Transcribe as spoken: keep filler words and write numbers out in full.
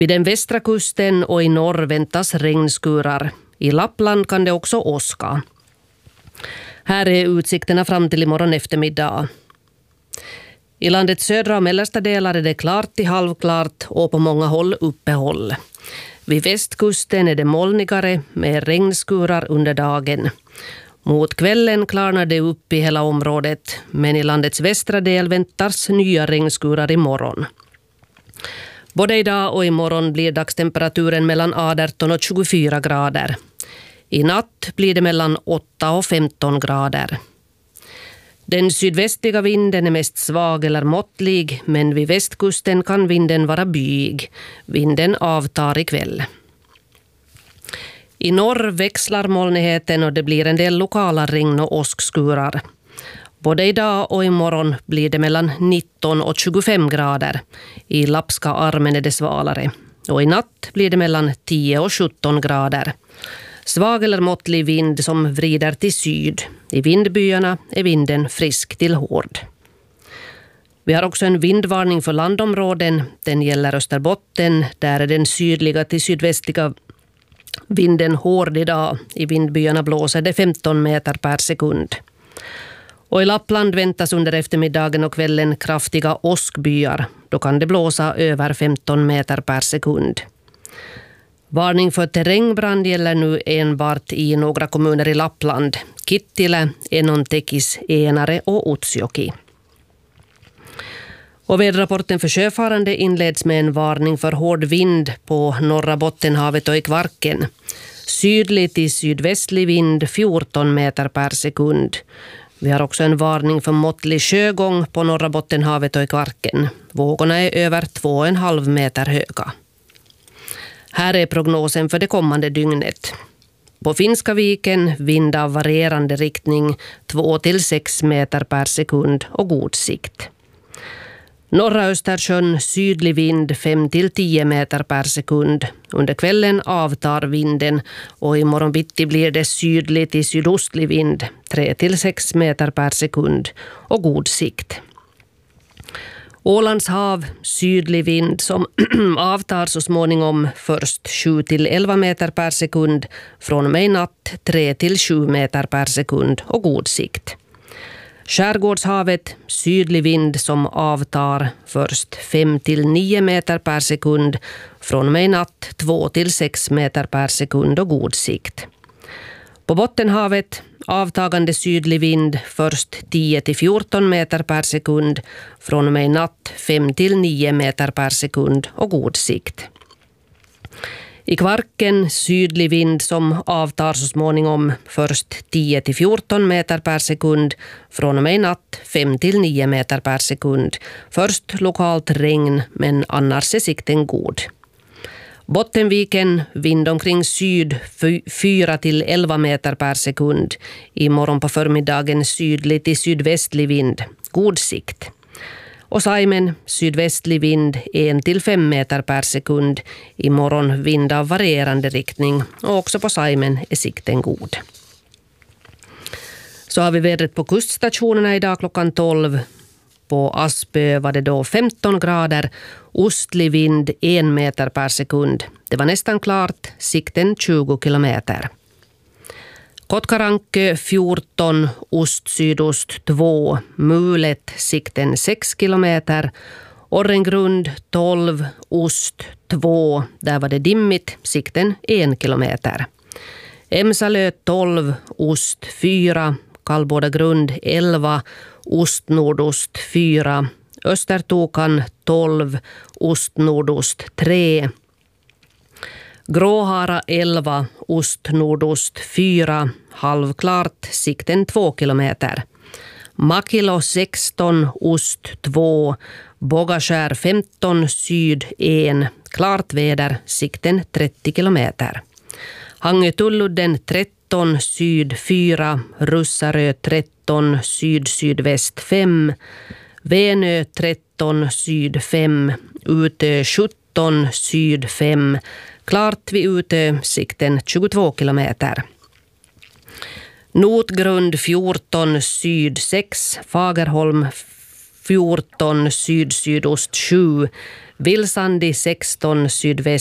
Vid den västra kusten och i norr väntas regnskurar. I Lappland kan det också åska. Här är utsikterna fram till imorgon eftermiddag. I landets södra och mellersta delar är det klart till halvklart och på många håll uppehåll. Vid västkusten är det molnigare med regnskurar under dagen. Mot kvällen klarnar det upp i hela området, men i landets västra del väntas nya regnskurar imorgon. Både idag och imorgon blir dagstemperaturen mellan arton och tjugofyra grader. I natt blir det mellan åtta och femton grader. Den sydvästliga vinden är mest svag eller måttlig, men vid västkusten kan vinden vara byig. Vinden avtar ikväll. I norr växlar molnigheten och det blir en del lokala regn- och åskskurar. Både idag och imorgon blir det mellan nitton och tjugofem grader. I Lappska armen är det svalare. Och i natt blir det mellan tio och sjutton grader. Svag eller måttlig vind som vrider till syd. I vindbyarna är vinden frisk till hård. Vi har också en vindvarning för landområden. Den gäller Österbotten. Där är den sydliga till sydvästliga vinden hård idag. I vindbyarna blåser det femton meter per sekund. Och i Lappland väntas under eftermiddagen och kvällen kraftiga åskbyar. Då kan det blåsa över femton meter per sekund. Varning för terrängbrand gäller nu enbart i några kommuner i Lappland. Kittilä, Enontekis, Enare och Utsjoki. Och väderrapporten för sjöfarande inleds med en varning för hård vind på norra Bottenhavet och i Kvarken. Sydlig till sydvästlig vind fjorton meter per sekund. Vi har också en varning för måttlig sjögång på norra Bottenhavet och i Kvarken. Vågorna är över två och en halv meter höga. Här är prognosen för det kommande dygnet. På Finska viken vind av varierande riktning två till sex meter per sekund och god sikt. Norra Östersjön sydlig vind fem till tio meter per sekund. Under kvällen avtar vinden och imorgon bitti blir det sydlig till sydostlig vind tre till sex meter per sekund och god sikt. Ålands hav sydlig vind som avtar så småningom först sju till elva meter per sekund, från och med natt tre till sju meter per sekund och god sikt. Skärgårdshavet sydlig vind som avtar först fem till nio meter per sekund, från och med natt två till sex meter per sekund och god sikt. På Bottenhavet avtagande sydlig vind först tio till fjorton meter per sekund, från och med natt fem till nio meter per sekund och god sikt. I Kvarken sydlig vind som avtar så småningom först tio till fjorton meter per sekund, från och med natt fem till nio meter per sekund. Först lokalt regn, men annars är sikten god. Bottenviken vind omkring syd fyra till elva meter per sekund. Imorgon på förmiddagen sydlig till sydvästlig vind. God sikt. Och Saimen sydvästlig vind en till fem meter per sekund. Imorgon vind av varierande riktning. Och också på Saimen är sikten god. Så har vi vädret på kuststationerna idag klockan tolv. På Aspö var det då femton grader, ostlig vind en meter per sekund. Det var nästan klart, sikten tjugo kilometer. Kotkarankö fjorton, ost sydost två, mulet sikten sex kilometer. Orrengrund tolv, ost två, där var det dimmigt, sikten en kilometer. Emsalö tolv, ost fyra, Kallbådagrund elva, ost nordost fyra, Östertokan tolv, ost nordost tre, Gråhara elva, ost nordost fyra, halvklart, sikten två kilometer. Makilo sexton, ost två, Bågaskär femton, syd en, klart väder, sikten trettio kilometer. Hangötulludden tretton, syd fyra, Russarö tretton, syd-sydväst fem, Venö tretton, syd fem, Utö sjutton, syd fem, klart vid Utö, sikten tjugotvå kilometer. Notgrund fjorton, syd sex, Fagerholm fjorton, syd-sydost sju, Vilsandi sexton, sydväst